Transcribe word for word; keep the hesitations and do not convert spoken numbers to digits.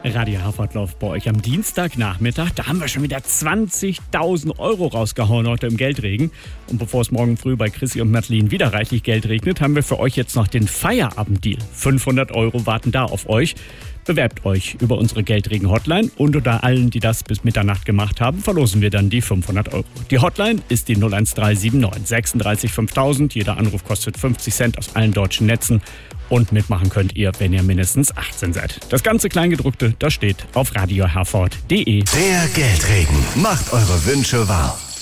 Radio Herford läuft bei euch am Dienstagnachmittag. Da haben wir schon wieder zwanzigtausend Euro rausgehauen heute im Geldregen. Und bevor es morgen früh bei Chrissy und Madeline wieder reichlich Geld regnet, haben wir für euch jetzt noch den Feierabenddeal. fünfhundert Euro warten da auf euch. Bewerbt euch über unsere Geldregen-Hotline und unter allen, die das bis Mitternacht gemacht haben, verlosen wir dann die fünfhundert Euro. Die Hotline ist die null eins drei sieben neun sechsunddreißig fünftausend. Jeder Anruf kostet fünfzig Cent aus allen deutschen Netzen. Und mitmachen könnt ihr, wenn ihr mindestens achtzehn seid. Das ganze Kleingedruckte, das steht auf radio herford punkt de. Der Geldregen macht eure Wünsche wahr.